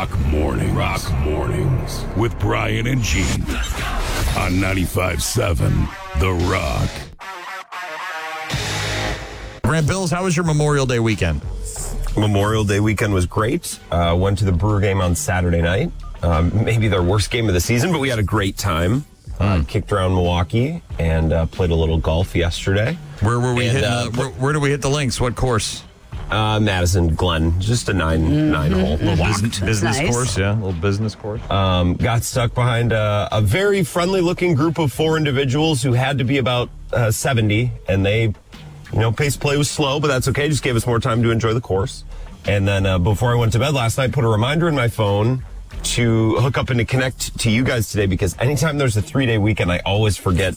Rock Mornings with Brian and Gene on 95.7 The Rock. Grant Bills, how was your Memorial Day weekend? Memorial Day weekend was great. Went to the Brewer game on Saturday night. Maybe their worst game of the season, but we had a great time. Kicked around Milwaukee and played a little golf yesterday. Where were we hitting? Where did we hit the links? What course? Madison Glen, just a nine hole. Business nice. course, yeah, a little business course. Got stuck behind a very friendly looking group of four individuals who had to be about 70, and they, pace of play was slow, but that's okay. Just gave us more time to enjoy the course. And then before I went to bed last night, put a reminder in my phone to hook up and to connect to you guys today, because anytime there's a 3-day weekend, I always forget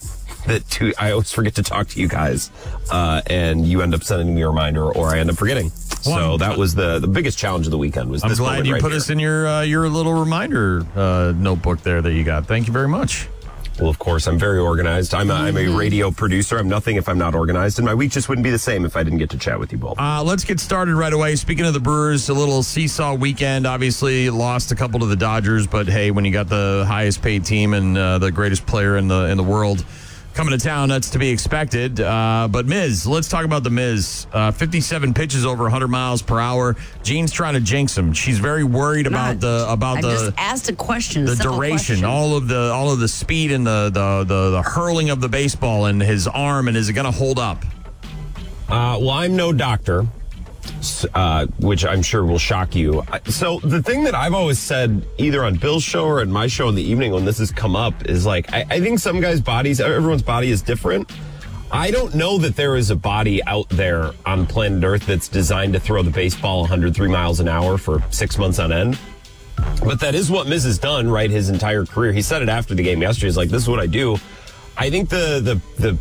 to talk to you guys, and you end up sending me a reminder, or I end up forgetting. So that was the biggest challenge of the weekend. Was I'm this glad you right put here. us in your little reminder notebook there that you got. Thank you very much. Well, of course, I'm very organized. I'm a radio producer. I'm nothing if I'm not organized, and my week just wouldn't be the same if I didn't get to chat with you both. Let's get started right away. Speaking of the Brewers, a little seesaw weekend. Obviously, lost a couple to the Dodgers, but hey, when you got the highest paid team and the greatest player in the world coming to town, that's to be expected. But Miz, let's talk about the Miz. 57 pitches over 100 miles per hour. Jean's trying to jinx him. She's very worried about I just asked a question. The a simple duration, question. all of the speed and the hurling of the baseball and his arm, and is it going to hold up? Well, I'm no doctor, which I'm sure will shock you. So the thing that I've always said, either on Bill's show or in my show in the evening when this has come up, is like, I think some guys' bodies, everyone's body is different. I don't know that there is a body out there on planet Earth that's designed to throw the baseball 103 miles an hour for 6 months on end. But that is what Miz has done, right, his entire career. He said it after the game yesterday. He's like, this is what I do. I think the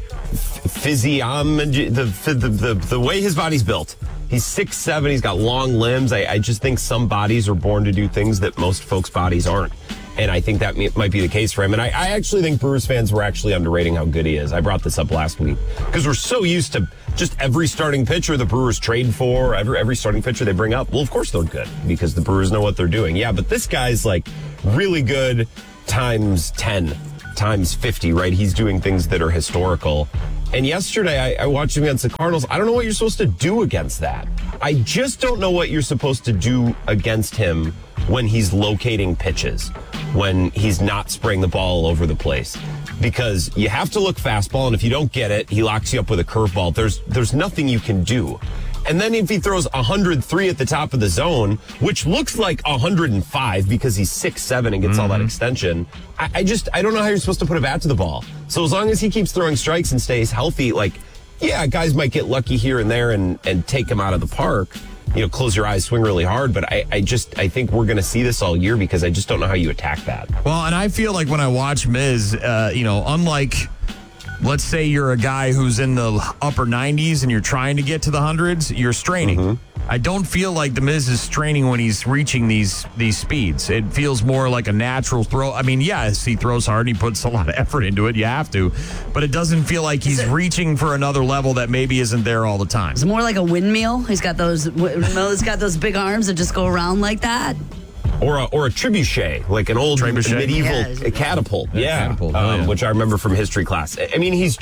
physiology, the way his body's built. He's 6'7", he's got long limbs. I just think some bodies are born to do things that most folks' bodies aren't. And I think that might be the case for him. And I actually think Brewers fans were actually underrating how good he is. I brought this up last week because we're so used to just every starting pitcher the Brewers trade for, every starting pitcher they bring up. Well, of course they're good because the Brewers know what they're doing. Yeah, but this guy's like really good times 10, times 50, right? He's doing things that are historical. And yesterday, I watched him against the Cardinals. I don't know what you're supposed to do against that. I just don't know what you're supposed to do against him when he's locating pitches, when he's not spraying the ball all over the place. Because you have to look fastball, and if you don't get it, he locks you up with a curveball. There's nothing you can do. And then if he throws 103 at the top of the zone, which looks like 105 because he's 6'7" and gets all that extension, I don't know how you're supposed to put a bat to the ball. So as long as he keeps throwing strikes and stays healthy, guys might get lucky here and there and take him out of the park. Close your eyes, swing really hard. But I think we're going to see this all year because I just don't know how you attack that. Well, and I feel like when I watch Miz, unlike, let's say you're a guy who's in the upper 90s and you're trying to get to the hundreds, you're straining. Mm-hmm. I don't feel like the Miz is straining when he's reaching these speeds. It feels more like a natural throw. I mean, yes, he throws hard and he puts a lot of effort into it. You have to. But it doesn't feel like he's reaching for another level that maybe isn't there all the time. It's more like a windmill. He's got those big arms that just go around like that. Or a trebuchet, like an old medieval catapult. Yeah. Catapult. Which I remember from history class. I mean, he's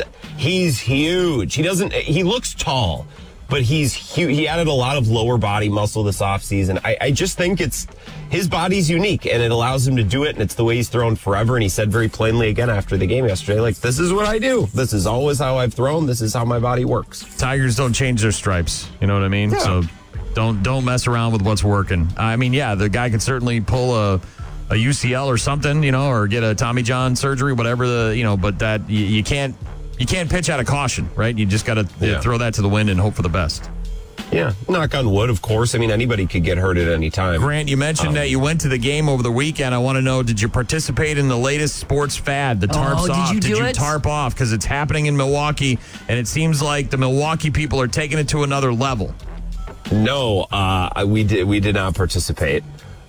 huge. He looks tall, but he's huge. He added a lot of lower body muscle this offseason. I just think his body's unique, and it allows him to do it, and it's the way he's thrown forever. And he said very plainly again after the game yesterday, like, this is what I do. This is always how I've thrown. This is how my body works. Tigers don't change their stripes. You know what I mean? Yeah. So don't mess around with what's working. I mean, yeah, the guy could certainly pull a UCL or something, or get a Tommy John surgery, whatever but that you can't pitch out of caution, right? You just got to throw that to the wind and hope for the best. Yeah, knock on wood, of course. I mean, anybody could get hurt at any time. Grant, you mentioned that you went to the game over the weekend. I want to know, did you participate in the latest sports fad, the tarps off? Did you tarp off? Because it's happening in Milwaukee, and it seems like the Milwaukee people are taking it to another level. No, we did not participate.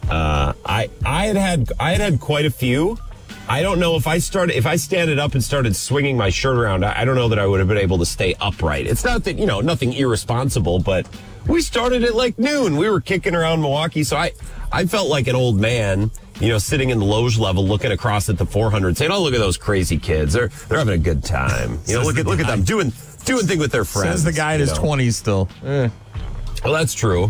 I had quite a few. I don't know if I standed up and started swinging my shirt around, I don't know that I would have been able to stay upright. It's not that, nothing irresponsible, but We started at like noon. We were kicking around Milwaukee, so I felt like an old man, sitting in the loge level, looking across at the 400, saying, "Oh, look at those crazy kids! They're having a good time. Look at them doing thing with their friends." Says the guy in his 20s still. Well, that's true.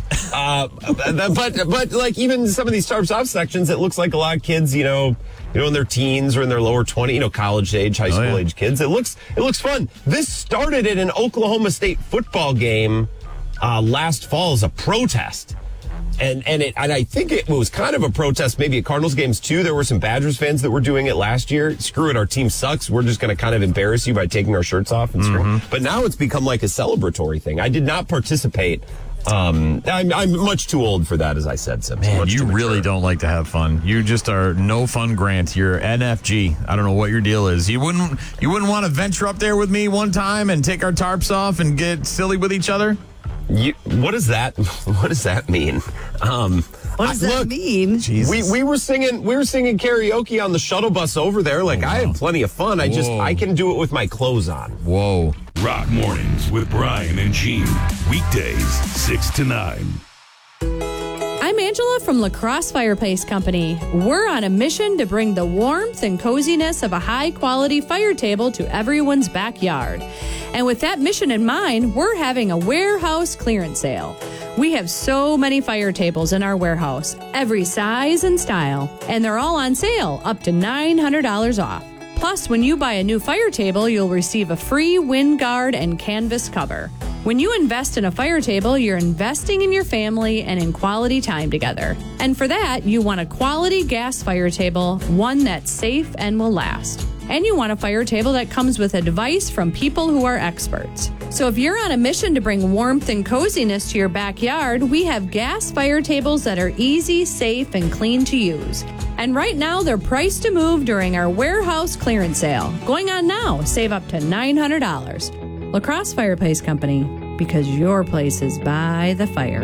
But like even some of these Tarps Off sections, it looks like a lot of kids, in their teens or in their lower 20s, college age, high school age kids. It looks fun. This started at an Oklahoma State football game last fall as a protest. And I think it was kind of a protest maybe at Cardinals games too. There were some Badgers fans that were doing it last year. Screw it, our team sucks. We're just going to kind of embarrass you by taking our shirts off and scream. But now it's become like a celebratory thing. I did not participate. I'm much too old for that, as I said, Simpson. Man, you really don't like to have fun. You just are no fun, Grant. You're NFG. I don't know what your deal is. You wouldn't want to venture up there with me one time and take our tarps off and get silly with each other? What does that mean? What does that mean? Jesus. We were singing karaoke on the shuttle bus over there. Like, I had plenty of fun. I can do it with my clothes on. Whoa. Rock Mornings with Brian and Gene. Weekdays, 6 to 9. I'm Angela from La Crosse Fireplace Company. We're on a mission to bring the warmth and coziness of a high-quality fire table to everyone's backyard. And with that mission in mind, we're having a warehouse clearance sale. We have so many fire tables in our warehouse, every size and style, and they're all on sale, up to $900 off. Plus, when you buy a new fire table, you'll receive a free wind guard and canvas cover. When you invest in a fire table, you're investing in your family and in quality time together. And for that, you want a quality gas fire table, one that's safe and will last. And you want a fire table that comes with advice from people who are experts. So if you're on a mission to bring warmth and coziness to your backyard, we have gas fire tables that are easy, safe, and clean to use. And right now, they're priced to move during our warehouse clearance sale. Going on now, save up to $900. La Crosse Fireplace Company, because your place is by the fire.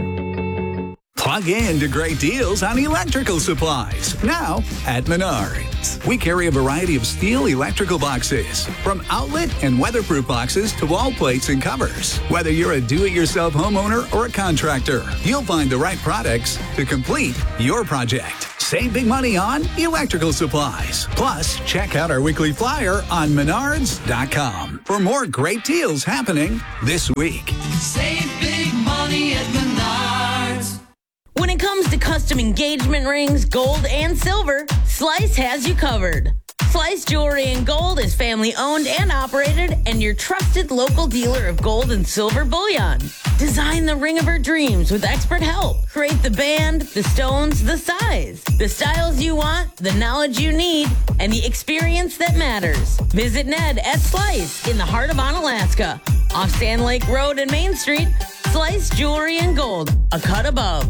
Plug in to great deals on electrical supplies now at Menards. We carry a variety of steel electrical boxes, from outlet and weatherproof boxes to wall plates and covers. Whether you're a do-it-yourself homeowner or a contractor, you'll find the right products to complete your project. Save big money on electrical supplies. Plus, check out our weekly flyer on Menards.com for more great deals happening this week. Save big money at Menards. When it comes to custom engagement rings, gold and silver, Slice has you covered. Slice Jewelry and Gold is family owned and operated and your trusted local dealer of gold and silver bullion. Design the ring of her dreams with expert help. Create the band, the stones, the size, the styles you want, the knowledge you need, and the experience that matters. Visit Ned at Slice in the heart of Onalaska. Off Sand Lake Road and Main Street, Slice Jewelry and Gold, a cut above.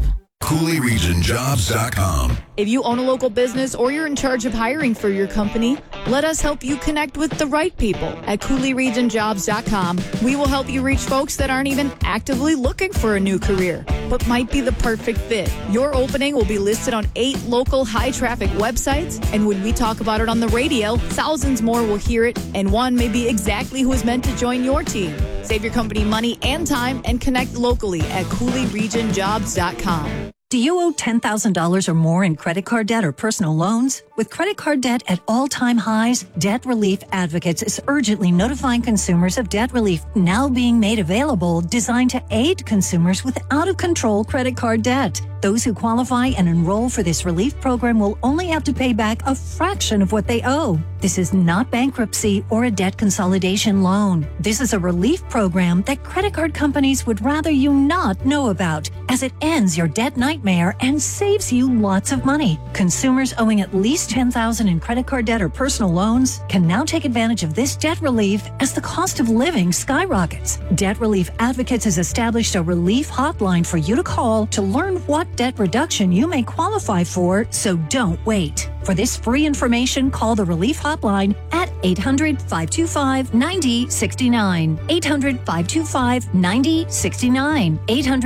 CooleyRegionJobs.com. If you own a local business or you're in charge of hiring for your company, let us help you connect with the right people at CooleyRegionJobs.com. We will help you reach folks that aren't even actively looking for a new career, but might be the perfect fit. Your opening will be listed on 8 local high-traffic websites, and when we talk about it on the radio, thousands more will hear it, and one may be exactly who is meant to join your team. Save your company money and time and connect locally at CooleyRegionJobs.com. Do you owe $10,000 or more in credit card debt or personal loans? With credit card debt at all-time highs, Debt Relief Advocates is urgently notifying consumers of debt relief now being made available, designed to aid consumers with out-of-control credit card debt. Those who qualify and enroll for this relief program will only have to pay back a fraction of what they owe. This is not bankruptcy or a debt consolidation loan. This is a relief program that credit card companies would rather you not know about, as it ends your debt nightmare and saves you lots of money. Consumers owing at least $10,000 in credit card debt or personal loans can now take advantage of this debt relief as the cost of living skyrockets. Debt Relief Advocates has established a relief hotline for you to call to learn what debt reduction you may qualify for, so don't wait. For this free information, call the Relief Hotline at 800-525-9069. 800-525-9069.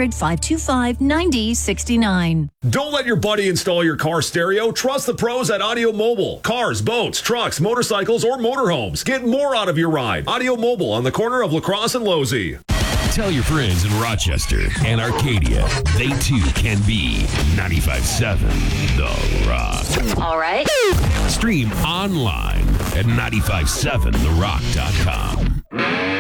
800-525-9069. Don't let your buddy install your car stereo. Trust the pros at Audio Mobile. Cars, boats, trucks, motorcycles, or motorhomes. Get more out of your ride. Audio Mobile on the corner of La Crosse and Losey. Tell your friends in Rochester and Arcadia they too can be 95.7 The Rock. All right. Stream online at 957therock.com.